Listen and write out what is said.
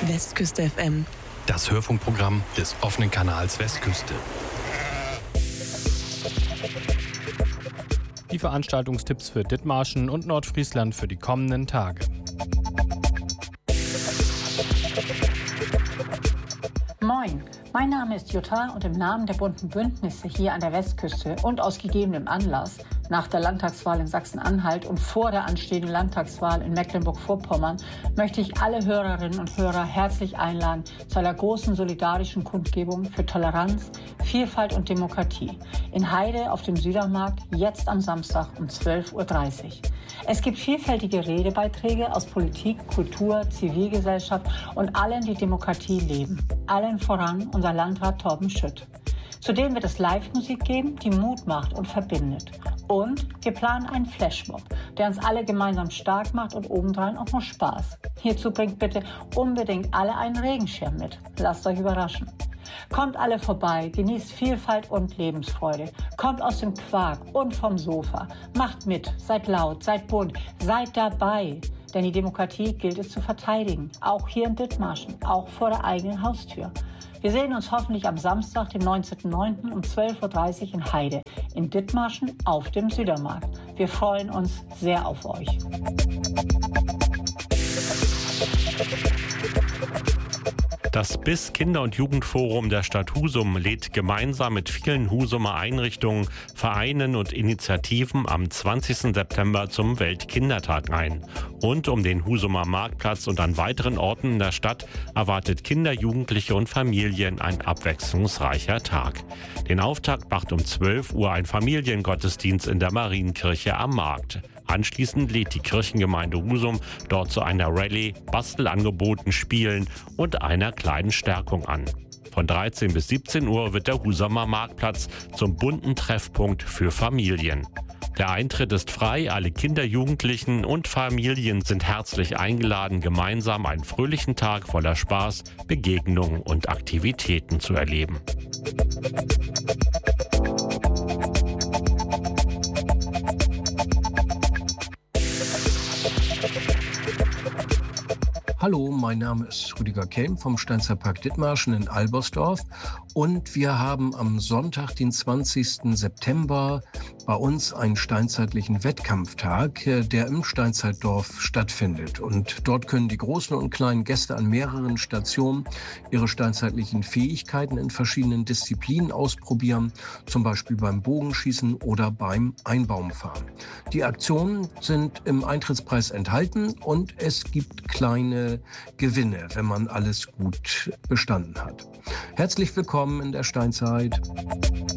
Westküste FM. Das Hörfunkprogramm des offenen Kanals Westküste. Die Veranstaltungstipps für Dithmarschen und Nordfriesland für die kommenden Tage. Moin, mein Name ist Jutta und im Namen der bunten Bündnisse hier an der Westküste und aus gegebenem Anlass nach der Landtagswahl in Sachsen-Anhalt und vor der anstehenden Landtagswahl in Mecklenburg-Vorpommern möchte ich alle Hörerinnen und Hörer herzlich einladen zu einer großen solidarischen Kundgebung für Toleranz, Vielfalt und Demokratie in Heide auf dem Südermarkt jetzt am Samstag um 12:30 Uhr. Es gibt vielfältige Redebeiträge aus Politik, Kultur, Zivilgesellschaft und allen, die Demokratie leben. Allen voran unser Landrat Torben Schütt. Zudem wird es Live-Musik geben, die Mut macht und verbindet. Und wir planen einen Flashmob, der uns alle gemeinsam stark macht und obendrein auch noch Spaß. Hierzu bringt bitte unbedingt alle einen Regenschirm mit. Lasst euch überraschen. Kommt alle vorbei, genießt Vielfalt und Lebensfreude. Kommt aus dem Quark und vom Sofa. Macht mit, seid laut, seid bunt, seid dabei. Denn die Demokratie gilt es zu verteidigen. Auch hier in Dithmarschen, auch vor der eigenen Haustür. Wir sehen uns hoffentlich am Samstag, den 19.09. um 12:30 Uhr in Heide, in Dithmarschen auf dem Südermarkt. Wir freuen uns sehr auf euch. Das BIS Kinder- und Jugendforum der Stadt Husum lädt gemeinsam mit vielen Husumer Einrichtungen, Vereinen und Initiativen am 20. September zum Weltkindertag ein. Rund um den Husumer Marktplatz und an weiteren Orten in der Stadt erwartet Kinder, Jugendliche und Familien ein abwechslungsreicher Tag. Den Auftakt macht um 12 Uhr ein Familiengottesdienst in der Marienkirche am Markt. Anschließend lädt die Kirchengemeinde Husum dort zu einer Rallye, Bastelangeboten, Spielen und einer kleinen Stärkung an. Von 13 bis 17 Uhr wird der Husumer Marktplatz zum bunten Treffpunkt für Familien. Der Eintritt ist frei, alle Kinder, Jugendlichen und Familien sind herzlich eingeladen, gemeinsam einen fröhlichen Tag voller Spaß, Begegnungen und Aktivitäten zu erleben. Hallo, mein Name ist Rüdiger Kelm vom Steinzeitpark Dithmarschen in Albersdorf und wir haben am Sonntag, den 20. September, bei uns einen steinzeitlichen Wettkampftag, der im Steinzeitdorf stattfindet. Und dort können die großen und kleinen Gäste an mehreren Stationen ihre steinzeitlichen Fähigkeiten in verschiedenen Disziplinen ausprobieren, zum Beispiel beim Bogenschießen oder beim Einbaumfahren. Die Aktionen sind im Eintrittspreis enthalten und es gibt kleine Gewinne, wenn man alles gut bestanden hat. Herzlich willkommen in der Steinzeit.